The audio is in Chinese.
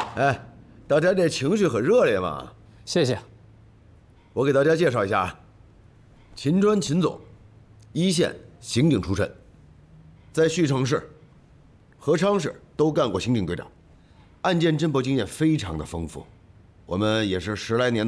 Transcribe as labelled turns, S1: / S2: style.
S1: 哎，大家这情绪很热烈嘛。
S2: 谢谢。
S1: 我给大家介绍一下啊，秦专秦总，一线刑警出身，在旭城市、合昌市都干过刑警队长，案件侦破经验非常的丰富。我们也是10来年